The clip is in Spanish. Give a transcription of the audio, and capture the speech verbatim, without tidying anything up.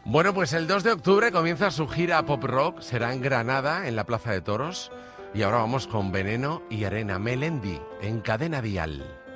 Bueno, pues el dos de octubre comienza su gira pop rock, será en Granada, en la Plaza de Toros. Y ahora vamos con Veneno y Arena Melendi, en Cadena Dial.